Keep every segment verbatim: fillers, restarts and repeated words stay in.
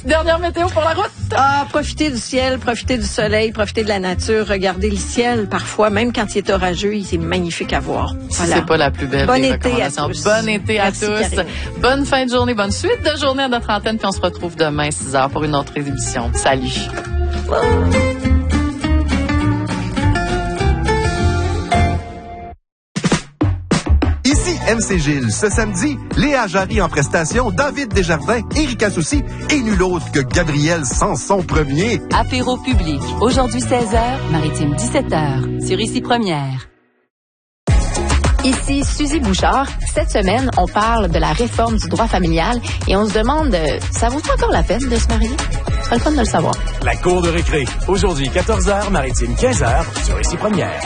Dernière météo pour la route. Ah, profitez du ciel, profitez du soleil, profitez de la nature. Regardez le ciel, parfois, même quand il est orageux, il est magnifique à voir. Voilà. C'est pas la plus belle bon des été à recommandations. tous. Bon été à Merci, tous. Karine. Bonne fin de journée, bonne suite de journée à notre antenne, puis on se retrouve demain six heures pour une autre émission. Salut. M C Gilles. Ce samedi, Léa Jarry en prestation, David Desjardins, Éric Soucy et nul autre que Gabriel Sanson Premier. Apéro public. Aujourd'hui seize heures, Maritime dix-sept heures. Sur Ici Première. Ici Suzy Bouchard. Cette semaine, on parle de la réforme du droit familial et on se demande, euh, ça vaut encore la peine de se marier? Ce serait le fun de le savoir. La cour de récré. Aujourd'hui, quatorze heures, Maritime quinze heures, sur Ici Première.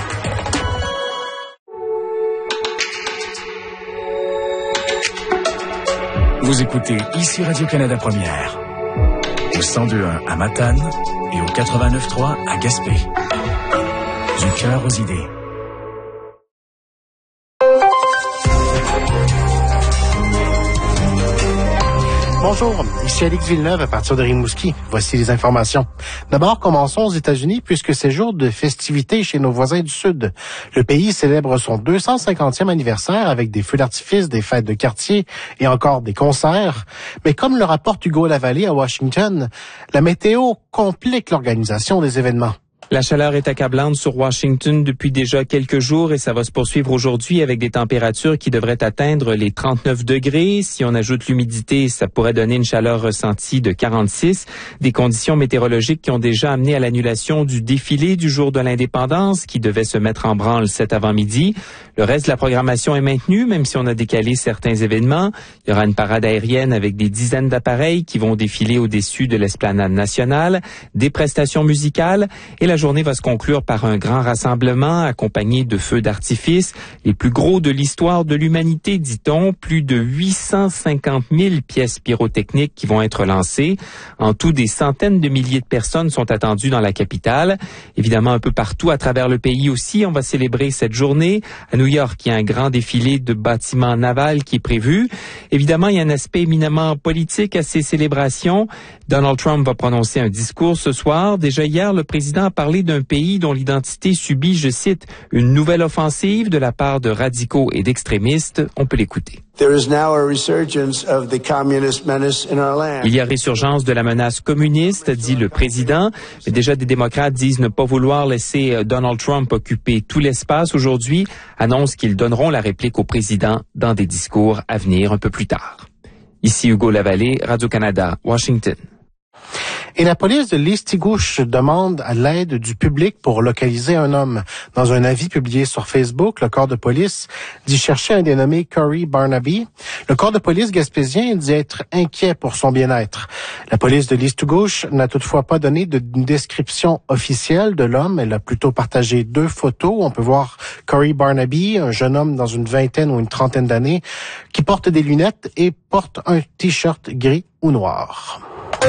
Vous écoutez Ici Radio-Canada Première, au cent deux point un à Matane et au quatre-vingt-neuf point trois à Gaspé. Du cœur aux idées. Bonjour, ici Alex Villeneuve à partir de Rimouski. Voici les informations. D'abord, commençons aux États-Unis puisque c'est jour de festivités chez nos voisins du Sud. Le pays célèbre son deux cent cinquantième anniversaire avec des feux d'artifice, des fêtes de quartier et encore des concerts. Mais comme le rapporte Hugo Lavallée à Washington, la météo complique l'organisation des événements. La chaleur est accablante sur Washington depuis déjà quelques jours et ça va se poursuivre aujourd'hui avec des températures qui devraient atteindre les trente-neuf degrés. Si on ajoute l'humidité, ça pourrait donner une chaleur ressentie de quarante-six. Des conditions météorologiques qui ont déjà amené à l'annulation du défilé du jour de l'indépendance qui devait se mettre en branle cet avant-midi. Le reste de la programmation est maintenu, même si on a décalé certains événements. Il y aura une parade aérienne avec des dizaines d'appareils qui vont défiler au-dessus de l'esplanade nationale, des prestations musicales et la journée va se conclure par un grand rassemblement accompagné de feux d'artifice, les plus gros de l'histoire de l'humanité, dit-on, plus de huit cent cinquante mille pièces pyrotechniques qui vont être lancées. En tout, des centaines de milliers de personnes sont attendues dans la capitale. Évidemment, un peu partout à travers le pays aussi, on va célébrer cette journée. À New York, il y a un grand défilé de bâtiments navals qui est prévu. Évidemment, il y a un aspect éminemment politique à ces célébrations. Donald Trump va prononcer un discours ce soir. Déjà hier, le président a parlé d'un pays dont l'identité subit, je cite, une nouvelle offensive de la part de radicaux et d'extrémistes. On peut l'écouter. There is now a resurgence of the communist menace in our land. Il y a résurgence de la menace communiste, dit le président. Mais déjà, des démocrates disent ne pas vouloir laisser Donald Trump occuper tout l'espace aujourd'hui, annoncent qu'ils donneront la réplique au président dans des discours à venir un peu plus tard. Ici Hugo Lavallée, Radio-Canada, Washington. Et la police de Listigouche demande à l'aide du public pour localiser un homme. Dans un avis publié sur Facebook, le corps de police dit chercher un dénommé Corey Barnaby. Le corps de police gaspésien dit être inquiet pour son bien-être. La police de Listigouche n'a toutefois pas donné de description officielle de l'homme. Elle a plutôt partagé deux photos. On peut voir Corey Barnaby, un jeune homme dans une vingtaine ou une trentaine d'années, qui porte des lunettes et porte un t-shirt gris ou noir.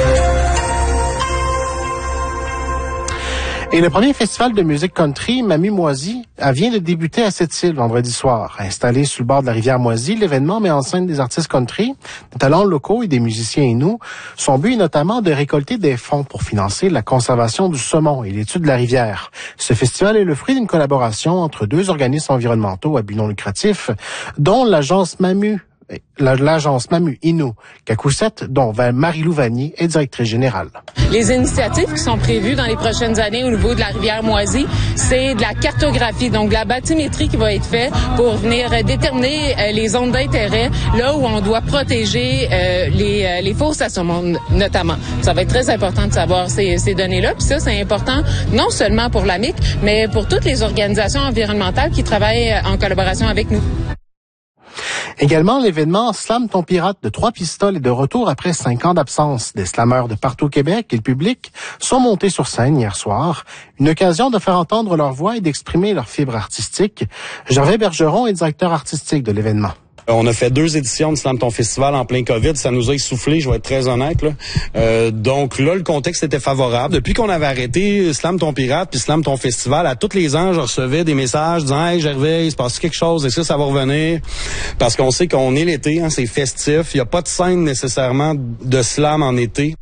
Et le premier festival de musique country, Mamie Moisy, vient de débuter à Sept-Îles vendredi soir. Installé sur le bord de la rivière Moisy, l'événement met en scène des artistes country, des talents locaux et des musiciens inuits. Son but est notamment de récolter des fonds pour financer la conservation du saumon et l'étude de la rivière. Ce festival est le fruit d'une collaboration entre deux organismes environnementaux à but non lucratif, dont l'agence Mamu. L'agence Mamu Innu Kakuset, dont Marie-Lou Vanier est directrice générale. Les initiatives qui sont prévues dans les prochaines années au niveau de la rivière Moisy, c'est de la cartographie, donc de la bathymétrie qui va être faite pour venir déterminer euh, les zones d'intérêt, là où on doit protéger euh, les, euh, les fosses à saumon notamment. Ça va être très important de savoir ces, ces données-là, puis ça, c'est important non seulement pour l'A M I C, mais pour toutes les organisations environnementales qui travaillent en collaboration avec nous. Également, l'événement Slam ton pirate de Trois Pistoles est de retour après cinq ans d'absence. Des slammeurs de partout au Québec et le public sont montés sur scène hier soir. Une occasion de faire entendre leur voix et d'exprimer leur fibre artistique. Gervais Bergeron est directeur artistique de l'événement. On a fait deux éditions de Slam ton Festival en plein COVID. Ça nous a essoufflé, je vais être très honnête. Là. Euh, donc là, le contexte était favorable. Depuis qu'on avait arrêté Slam ton Pirate puis Slam ton Festival, à tous les ans, je recevais des messages disant « Hey Gervais, il se passe quelque chose, est-ce que ça va revenir? » Parce qu'on sait qu'on est l'été, hein, c'est festif. Il n'y a pas de scène nécessairement de slam en été.